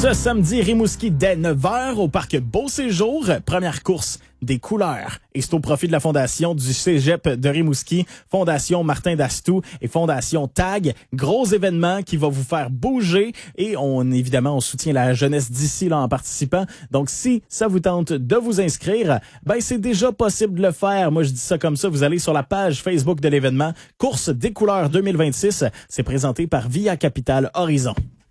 Ce samedi, Rimouski dès 9h au parc Beau Séjour. Première course des couleurs. Et c'est au profit de la fondation du Cégep de Rimouski, Fondation Martin Dastou et Fondation TAG. Gros événement qui va vous faire bouger et évidemment, on soutient la jeunesse d'ici là en participant. Donc, si ça vous tente de vous inscrire, ben c'est déjà possible de le faire. Moi, je dis ça comme ça. Vous allez sur la page Facebook de l'événement Course des couleurs 2026. C'est présenté par Via Capital Horizon.